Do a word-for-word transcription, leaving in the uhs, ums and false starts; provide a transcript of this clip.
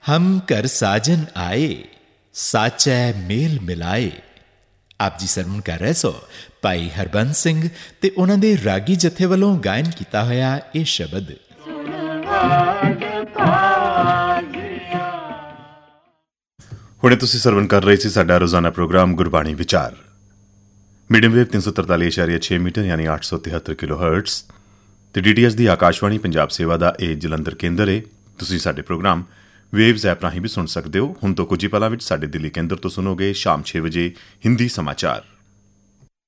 हम कर साजन आए साचै मेल मिलाए। ਆਪ ਜੀ ਸਰਵਣ ਕਰ ਰਹੇ ਸੋ ਭਾਈ ਹਰਬੰਸ ਸਿੰਘ ਤੇ ਉਹਨਾਂ ਦੇ ਰਾਗੀ ਜਥੇ ਵੱਲੋਂ ਗਾਇਨ ਕੀਤਾ ਹੋਇਆ ਇਹ ਸ਼ਬਦ। ਹੁਣੇ ਤੁਸੀਂ ਸਰਵਣ ਕਰ ਰਹੇ ਸੀ ਸਾਡਾ ਰੋਜ਼ਾਨਾ ਪ੍ਰੋਗਰਾਮ ਗੁਰਬਾਣੀ ਵਿਚਾਰ, ਮੀਡੀਅਮ ਵੇਵ ਤਿੰਨ ਸੌ ਤਰਤਾਲੀ ਇਸ਼ਾਰੀਆ ਛੇ ਮੀਟਰ ਯਾਨੀ ਅੱਠ ਸੌ ਤਿਹੱਤਰ ਕਿਲੋ ਹਰਟਸ ਤੇ ਡੀ ਟੀ ਐਸ ਦੀ ਆਕਾਸ਼ਵਾਣੀ ਪੰਜਾਬ ਸੇਵਾ ਦਾ ਇਹ ਜਲੰਧਰ ਕੇਂਦਰ ਹੈ। ਤੁਸੀਂ ਸਾਡੇ ਪ੍ਰੋਗਰਾਮ ਵੇਵਜ਼ ਐਪ ਰਾਹੀਂ ਵੀ ਸੁਣ ਸਕਦੇ ਹੋ। ਹੁਣ ਤੋਂ ਕੁਝ ਹੀ ਪਲਾਂ ਵਿੱਚ ਸਾਡੇ ਦਿੱਲੀ ਕੇਂਦਰ ਤੋਂ ਸੁਣੋਗੇ ਸ਼ਾਮ ਛੇ ਵਜੇ ਹਿੰਦੀ ਸਮਾਚਾਰ।